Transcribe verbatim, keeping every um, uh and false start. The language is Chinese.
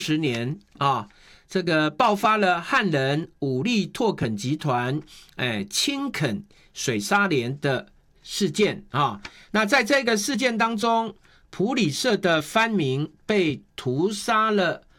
十年啊，这个爆发了汉人武力拓垦集团哎侵垦水沙连的事件啊。那在这个事件当中，普里社的藩民被屠杀了